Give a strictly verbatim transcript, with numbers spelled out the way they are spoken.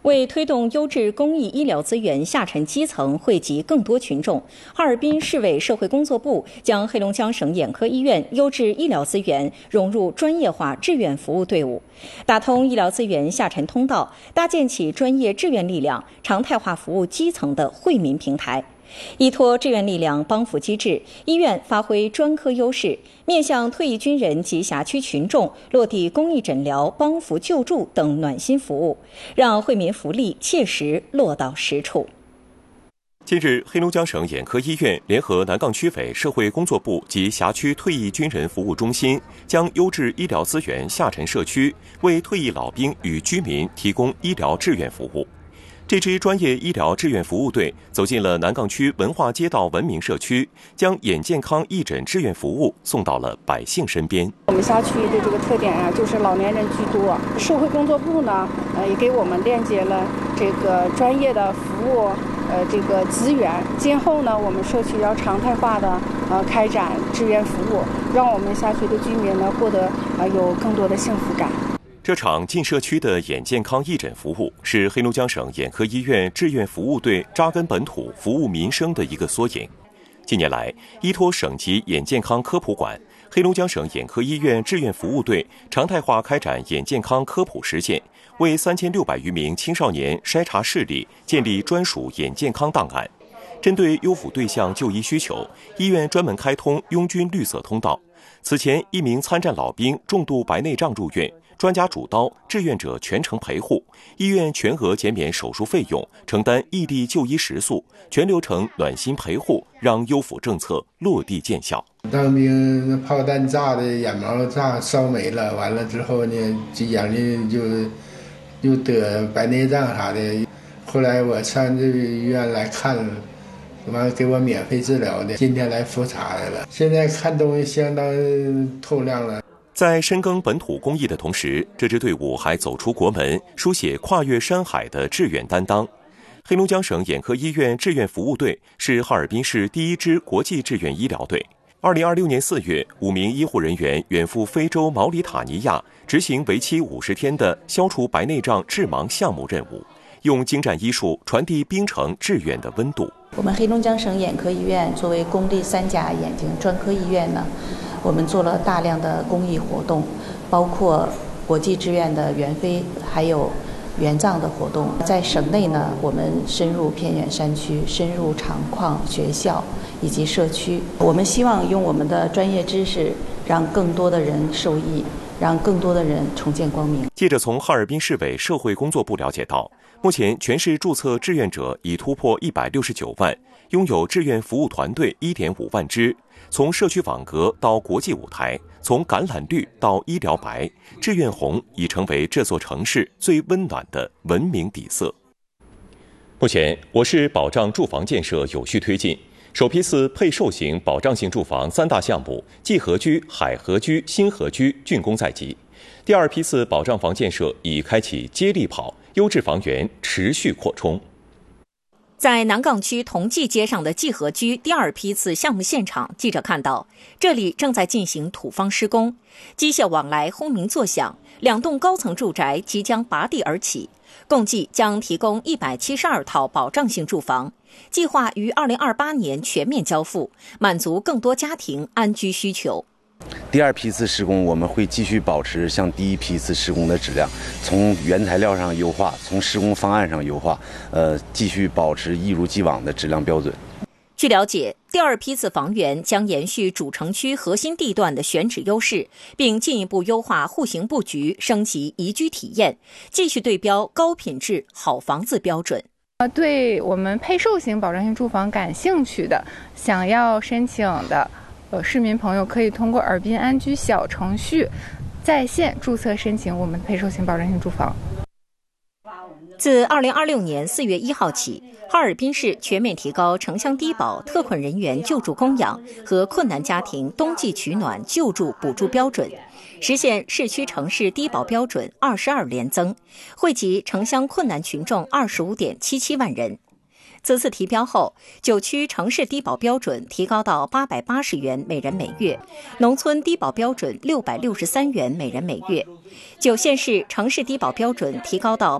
为推动优质公益医疗资源下沉基层，惠及更多群众，哈尔滨市委社会工作部将黑龙江省眼科医院优质医疗资源融入专业化志愿服务队伍，打通医疗资源下沉通道，搭建起专业志愿力量常态化服务基层的惠民平台。依托志愿力量帮扶机制，医院发挥专科优势，面向退役军人及辖区群众落地公益诊疗、帮扶救助等暖心服务，让惠民福利切实落到实处。 近日，黑龙江省眼科医院联合南岗区委社会工作部及辖区退役军人服务中心，将优质医疗资源下沉社区，为退役老兵与居民提供医疗志愿服务。这支专业医疗志愿服务队走进了南岗区文化街道文明社区，将眼健康义诊志愿服务送到了百姓身边。 我们辖区的这个特点啊，就是老年人居多。社会工作部呢，呃，也给我们链接了这个专业的服务，呃，这个资源。今后呢，我们社区要常态化的呃开展志愿服务，让我们辖区的居民呢获得呃有更多的幸福感。 这场进社区的眼健康义诊服务是黑龙江省眼科医院志愿服务队扎根本土、服务民生的一个缩影。近年来，依托省级眼健康科普馆，黑龙江省眼科医院志愿服务队常态化开展眼健康科普实践，为三千六百余名青少年筛查视力，建立专属眼健康档案。针对优抚对象就医需求，医院专门开通拥军绿色通道。此前，一名参战老兵重度白内障入院，专家主刀，志愿者全程陪护，医院全额减免手术费用，承担异地就医食宿，全流程暖心陪护，让优抚政策落地见效。 当兵炮弹炸的眼毛炸烧没了，完了之后呢，这眼睛就又得白内障啥的。后来我上这个医院来看了，完了给我免费治疗的，今天来复查来了。现在看东西相当透亮了。 在深耕本土公益的同时，这支队伍还走出国门，书写跨越山海的志愿担当。黑龙江省眼科医院志愿服务队是哈尔滨市第一支国际志愿医疗队。二零二六年四月，五名医护人员远赴非洲毛里塔尼亚，执行为期五十天的消除白内障致盲项目任务，用精湛医术传递冰城志愿的温度。 我们黑龙江省眼科医院作为公立三甲眼睛专科医院呢，我们做了大量的公益活动，包括国际志愿的援非，还有援藏的活动。在省内呢，我们深入偏远山区，深入厂矿、学校以及社区。我们希望用我们的专业知识，让更多的人受益，让更多的人重见光明。 记者从哈尔滨市委社会工作部了解到，目前全市注册志愿者已突破一百六十九万，拥有志愿服务团队一点五万支。从社区网格到国际舞台，从橄榄绿到医疗白，志愿红已成为这座城市最温暖的文明底色。目前，我市保障住房建设有序推进，首批次配售型保障性住房三大项目济河居、海河居、新河居竣工在即。第二批次保障房建设已开启接力跑，优质房源持续扩充。 在南岗区同济街上的济河居第二批次项目现场，记者看到这里正在进行土方施工，机械往来轰鸣作响，两栋高层住宅即将拔地而起，共计将提供一百七十二套保障性住房，计划于二零二八年全面交付，满足更多家庭安居需求。 第二批次施工，我们会继续保持像第一批次施工的质量，从原材料上优化，从施工方案上优化，呃，继续保持一如既往的质量标准。 据了解，第二批次房源将延续主城区核心地段的选址优势，并进一步优化户型布局，升级宜居体验，继续对标高品质好房子标准。 对我们配售型保障性住房感兴趣的，想要申请的呃，市民朋友可以通过尔滨安居小程序在线注册申请我们配售型保障性住房。 自二零二六年四月一号起，哈尔滨市全面提高城乡低保特困人员救助供养和困难家庭冬季取暖救助补助标准，实现市区城市低保标准二十二连增，惠及城乡困难群众二十五点七七万人。此次提标后，九区城市低保标准提高到八百八十元每人每月，农村低保标准六百六十三元每人每月，九县市城市低保标准提高到